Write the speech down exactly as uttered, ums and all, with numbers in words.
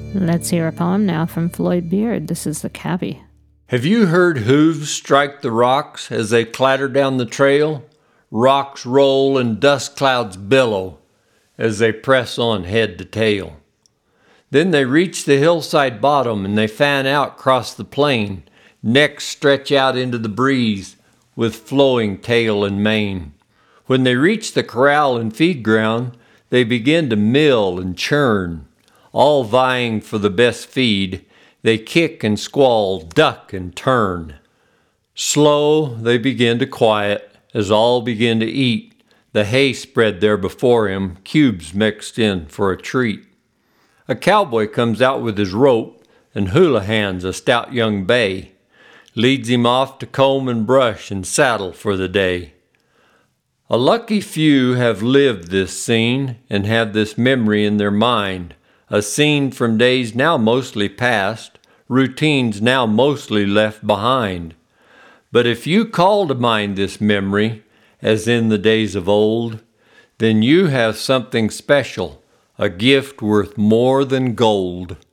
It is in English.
Let's hear a poem now from Floyd Beard. This is The Cabby. Have you heard hooves strike the rocks as they clatter down the trail? Rocks roll and dust clouds billow as they press on head to tail. Then they reach the hillside bottom and they fan out across the plain. Necks stretch out into the breeze with flowing tail and mane. When they reach the corral and feed ground, they begin to mill and churn. All vying for the best feed, they kick and squall, duck and turn. Slow they begin to quiet as all begin to eat. The hay spread there before him, cubes mixed in for a treat. A cowboy comes out with his rope and hula hands a stout young bay. Leads him off to comb and brush and saddle for the day. A lucky few have lived this scene and have this memory in their mind. A scene from days now mostly past, routines now mostly left behind. But if you call to mind this memory, as in the days of old, then you have something special, a gift worth more than gold.